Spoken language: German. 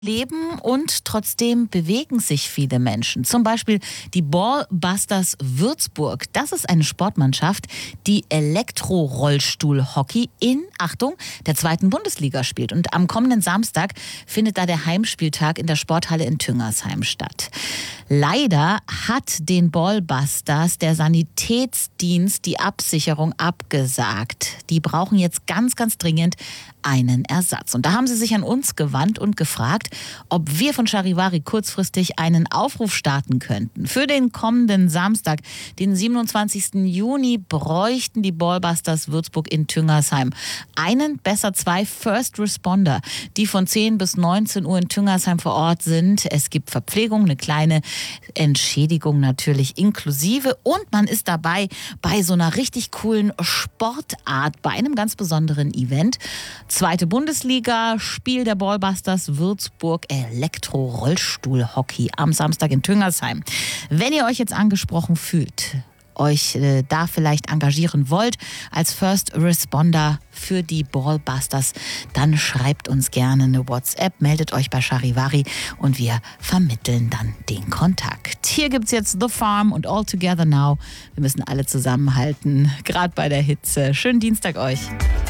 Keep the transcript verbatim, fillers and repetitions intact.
Leben und trotzdem bewegen sich viele Menschen. Zum Beispiel die Ballbusters Würzburg. Das ist eine Sportmannschaft, die Elektro-Rollstuhl-Hockey in, Achtung, der zweiten Bundesliga spielt. Und am kommenden Samstag findet da der Heimspieltag in der Sporthalle in Tüngersheim statt. Leider hat den Ballbusters der Sanitätsdienst die Absicherung abgesagt. Die brauchen jetzt ganz, ganz dringend einen Ersatz. Und da haben sie sich an uns gewandt und gefragt, ob wir von Charivari kurzfristig einen Aufruf starten könnten. Für den kommenden Samstag, den siebenundzwanzigsten Juni, bräuchten die Ballbusters Würzburg in Tüngersheim einen, besser zwei First Responder, die von zehn bis neunzehn Uhr in Tüngersheim vor Ort sind. Es gibt Verpflegung, eine kleine Entschädigung natürlich inklusive, und man ist dabei bei so einer richtig coolen Sportart, bei einem ganz besonderen Event. Zweite Bundesliga, Spiel der Ballbusters Würzburg, Elektro-Rollstuhl-Hockey am Samstag in Tüngersheim. Wenn ihr euch jetzt angesprochen fühlt, euch äh, da vielleicht engagieren wollt als First Responder für die Ballbusters, dann schreibt uns gerne eine WhatsApp, meldet euch bei Charivari und wir vermitteln dann den Kontakt. Hier gibt's jetzt The Farm und All Together Now. Wir müssen alle zusammenhalten, gerade bei der Hitze. Schönen Dienstag euch.